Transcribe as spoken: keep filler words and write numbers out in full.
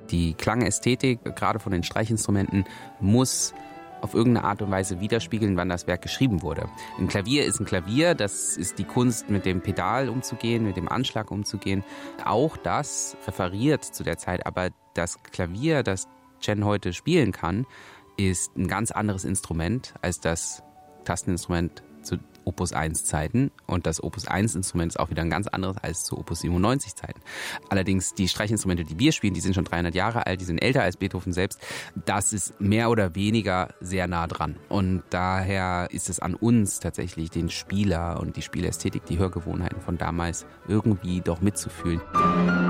Die Klangästhetik, gerade von den Streichinstrumenten, muss auf irgendeine Art und Weise widerspiegeln, wann das Werk geschrieben wurde. Ein Klavier ist ein Klavier, das ist die Kunst, mit dem Pedal umzugehen, mit dem Anschlag umzugehen. Auch das referiert zu der Zeit, aber das Klavier, das Chen heute spielen kann, ist ein ganz anderes Instrument als das Tasteninstrument zu Opus eins Zeiten, und das Opus eins Instrument ist auch wieder ein ganz anderes als zu Opus siebenundneunzig Zeiten. Allerdings die Streichinstrumente, die wir spielen, die sind schon dreihundert Jahre alt, die sind älter als Beethoven selbst. Das ist mehr oder weniger sehr nah dran, und daher ist es an uns tatsächlich, den Spieler und die Spielästhetik, die Hörgewohnheiten von damals irgendwie doch mitzufühlen.